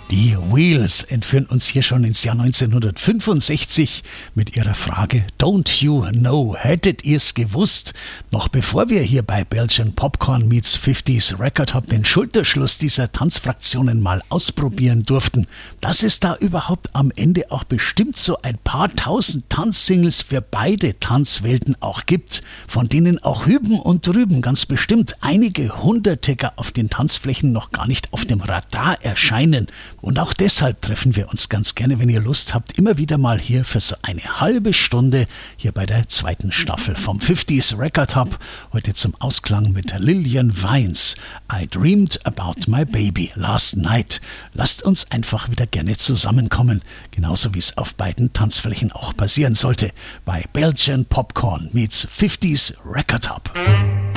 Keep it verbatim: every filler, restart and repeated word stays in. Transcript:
Die Wheels entführen uns hier schon ins Jahr neunzehnhundertfünfundsechzig mit ihrer Frage Don't you know, hättet ihr's gewusst? Noch bevor wir hier bei Belgian Popcorn meets fünfziger Record Hop den Schulterschluss dieser Tanzfraktionen mal ausprobieren durften, dass es da überhaupt am Ende auch bestimmt so ein paar tausend Tanzsingles für beide Tanzwelten auch gibt, von denen auch hüben und drüben ganz bestimmt einige Hunderte gar auf den Tanzflächen noch gar nicht auf dem Radar erscheinen. Und auch deshalb treffen wir uns ganz gerne, wenn ihr Lust habt, immer wieder mal hier für so eine halbe Stunde hier bei der zweiten Staffel vom fünfziger Record Hop. Heute zum Ausklang mit Lillian Vines. I dreamed about my baby last night. Lasst uns einfach wieder gerne zusammenkommen, genauso wie es auf beiden Tanzflächen auch passieren sollte, bei Belgian Popcorn meets fünfziger Record Hop.